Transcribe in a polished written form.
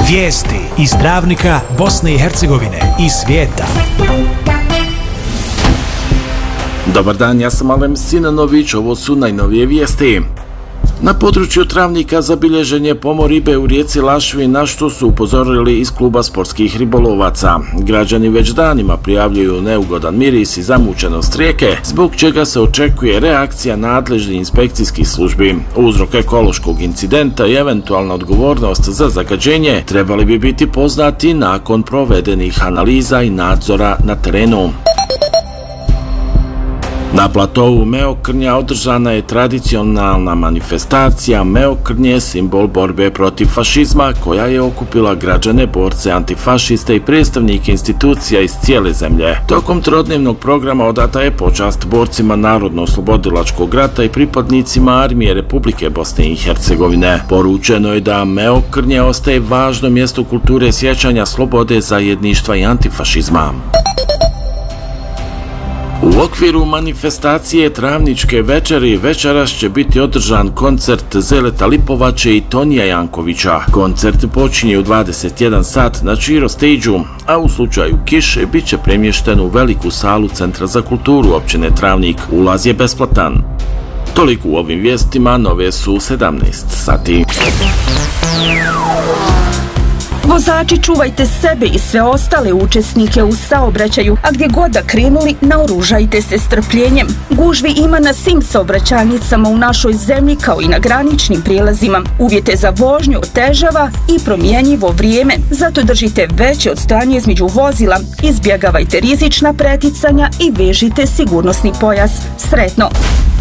Vijesti iz Travnika, Bosne i Hercegovine i svijeta. Dobar dan, ja sam Alem Sinanović, ovo su najnovije vijesti. Na području Travnika zabilježen je pomor ribe u rijeci Lašvi, na što su upozorili iz kluba sportskih ribolovaca. Građani već danima prijavljuju neugodan miris i zamućenost rijeke, zbog čega se očekuje reakcija nadležnih inspekcijskih službi. Uzrok ekološkog incidenta i eventualna odgovornost za zagađenje trebali bi biti poznati nakon provedenih analiza i nadzora na terenu. Na platovu Meokrnja održana je tradicionalna manifestacija Meokrnje, simbol borbe protiv fašizma, koja je okupila građane, borce, antifašiste i predstavnike institucija iz cijele zemlje. Tokom trodnevnog programa odata je počast borcima Narodno-oslobodilačkog rata i pripadnicima Armije Republike Bosne i Hercegovine. Poručeno je da Meokrnje ostaje važno mjesto kulture sjećanja, slobode, zajedništva i antifašizma. U okviru manifestacije Travničke večeri večeras će biti održan koncert Zeleta Lipovače i Tonija Jankovića. Koncert počinje u 21 sat na Čiro stage-u, a u slučaju kiše bit će premješten u veliku salu Centra za kulturu općine Travnik. Ulaz je besplatan. Toliko u ovim vijestima, nove su 17 sati. Vozači, čuvajte sebe i sve ostale učesnike u saobraćaju, a gdje god da krenuli, naoružajte se strpljenjem. Gužvi ima na svim saobraćajnicama u našoj zemlji, kao i na graničnim prijelazima. Uvjete za vožnju otežava i promjenjivo vrijeme, zato držite veće odstojanje između vozila, izbjegavajte rizična preticanja i vežite sigurnosni pojas. Sretno!